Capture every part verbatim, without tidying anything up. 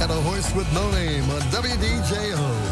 Had a Horse with No Name on W D J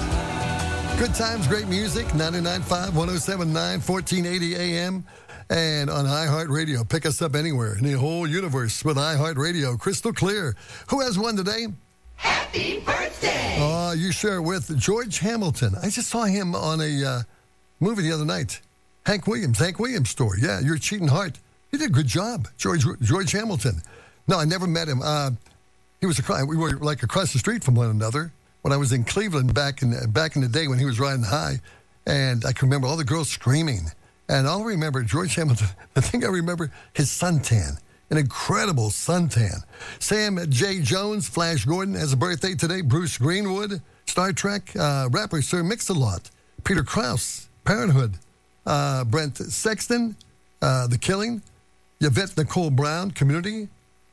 O. Good times, great music, ninety-nine point five, one oh seven point nine, fourteen eighty A M, and on iHeartRadio. Pick us up anywhere in the whole universe with iHeartRadio. Crystal clear. Who has one today? Happy birthday! Oh, you share it with George Hamilton. I just saw him on a uh, movie the other night. Hank Williams, Hank Williams story. Yeah, Your Cheating Heart. He did a good job, George George Hamilton. No, I never met him. Uh, he was a, we were like across the street from one another when I was in Cleveland back in back in the day when he was riding high, and I can remember all the girls screaming. And I'll remember George Hamilton. The thing I remember, his suntan, an incredible suntan. Sam J. Jones, Flash Gordon has a birthday today. Bruce Greenwood, Star Trek, uh, rapper Sir Mix-a-Lot, Peter Krause, Parenthood, uh, Brent Sexton, uh, The Killing. Yvette Nicole Brown, Community.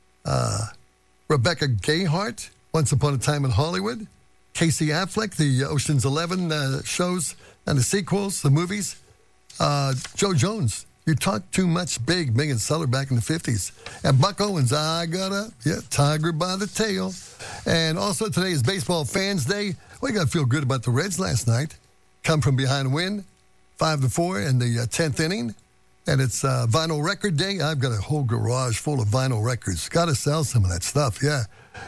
Uh, Rebecca Gayheart, Once Upon a Time in Hollywood. Casey Affleck, the Ocean's Eleven uh, shows and the sequels, the movies. Uh, Joe Jones, You Talk Too Much Big, Megan Sutter back in the fifties. And Buck Owens, I Got a yeah, Tiger by the Tail. And also today is Baseball Fans Day. We got to feel good about the Reds last night. Come from behind win, five to four in the uh, tenth inning. And it's uh, Vinyl Record Day. I've got a whole garage full of vinyl records. Got to sell some of that stuff, yeah.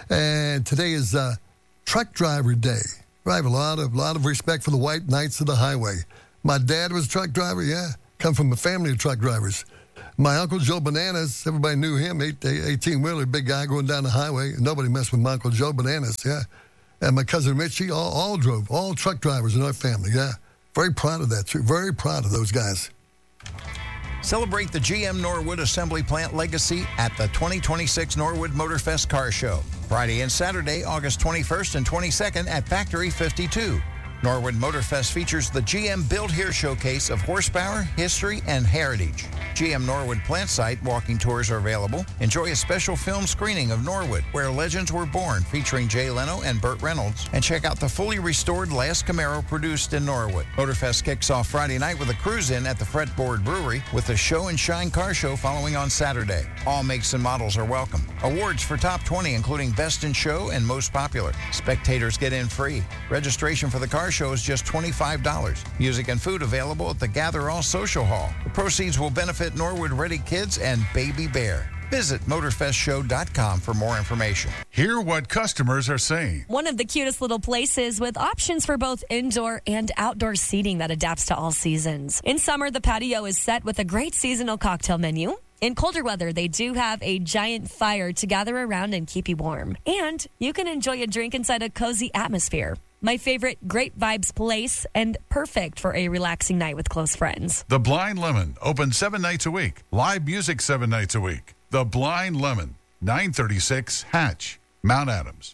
And today is uh, Truck Driver Day. I have a lot of lot of respect for the white knights of the highway. My dad was a truck driver, yeah. Come from a family of truck drivers. My Uncle Joe Bananas, everybody knew him, eighteen-wheeler, big guy going down the highway. Nobody messed with my Uncle Joe Bananas, yeah. And my cousin Richie, all, all drove, all truck drivers in our family, yeah. Very proud of that, too. Very proud of those guys. Celebrate the G M Norwood Assembly Plant legacy at the twenty twenty-six Norwood Motorfest Car Show. Friday and Saturday, August twenty-first and twenty-second at Factory fifty-two. Norwood Motorfest features the G M Build Here showcase of horsepower, history, and heritage. G M Norwood plant site walking tours are available. Enjoy a special film screening of Norwood, where legends were born, featuring Jay Leno and Burt Reynolds. And check out the fully restored last Camaro produced in Norwood. Motorfest kicks off Friday night with a cruise-in at the Fretboard Brewery, with the Show and Shine car show following on Saturday. All makes and models are welcome. Awards for top twenty, including Best in Show and Most Popular. Spectators get in free. Registration for the car show is just twenty-five dollars. Music and food available at the Gather All Social Hall. The proceeds will benefit Norwood Ready Kids and Baby Bear. Visit motorfest show dot com for more information. Hear what customers are saying. One of the cutest little places with options for both indoor and outdoor seating that adapts to all seasons. In summer, the patio is set with a great seasonal cocktail menu. In colder weather, they do have a giant fire to gather around and keep you warm. And you can enjoy a drink inside a cozy atmosphere. My favorite, great vibes place and perfect for a relaxing night with close friends. The Blind Lemon, open seven nights a week. Live music seven nights a week. The Blind Lemon, nine thirty-six Hatch, Mount Adams.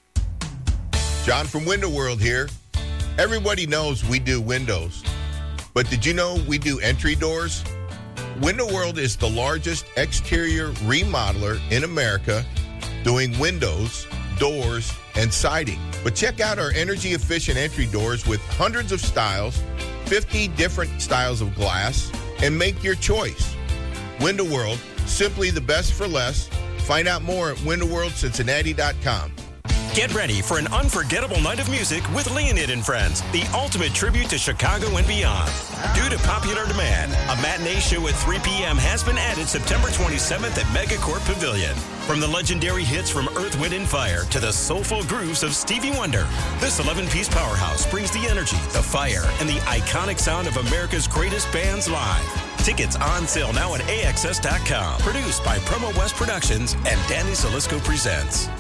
John from Window World here. Everybody knows we do windows, but did you know we do entry doors? Window World is the largest exterior remodeler in America, doing windows, doors, and siding. But check out our energy-efficient entry doors with hundreds of styles, fifty different styles of glass, and make your choice. Window World, simply the best for less. Find out more at window world cincinnati dot com. Get ready for an unforgettable night of music with Leonid and Friends, the ultimate tribute to Chicago and beyond. Due to popular demand, a matinee show at three p.m. has been added September twenty-seventh at Megacorp Pavilion. From the legendary hits from Earth, Wind, and Fire to the soulful grooves of Stevie Wonder, this eleven-piece powerhouse brings the energy, the fire, and the iconic sound of America's greatest bands live. Tickets on sale now at A X S dot com. Produced by Promo West Productions and Danny Salisco Presents.